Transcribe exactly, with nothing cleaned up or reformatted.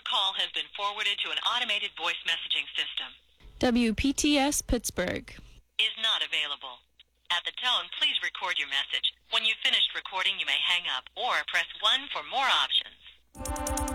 call has been forwarded to an automated voice messaging system. W P T S Pittsburgh. Is not available. At the tone, please record your message. When you've finished recording, you may hang up or press one for more options.